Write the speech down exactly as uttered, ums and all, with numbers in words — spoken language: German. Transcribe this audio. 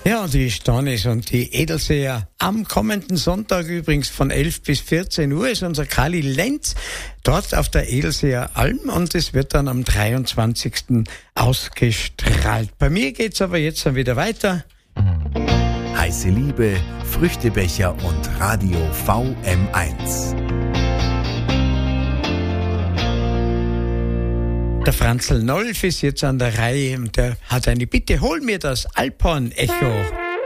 Ja, die Stones und die Edelseher. Am kommenden Sonntag übrigens von elf bis vierzehn Uhr ist unser Kali Lenz dort auf der Edelseer Alm und es wird dann am dreiundzwanzigsten ausgestrahlt. Bei mir geht's aber jetzt dann wieder weiter. Heiße Liebe, Früchtebecher und Radio V M eins. Der Franzl Nolf ist jetzt an der Reihe und der hat eine Bitte, hol mir das Alphorn-Echo.